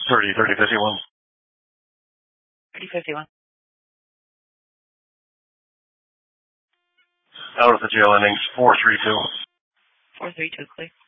3051. 3051. Out of the jail endings 432. 432, please.